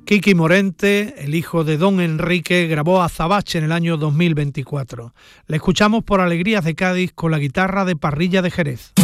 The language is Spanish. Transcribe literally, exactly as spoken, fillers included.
Kiki Morente, el hijo de Don Enrique, grabó Azabache en el año dos mil veinticuatro. Le escuchamos por Alegrías de Cádiz con la guitarra de Parrilla de Jerez.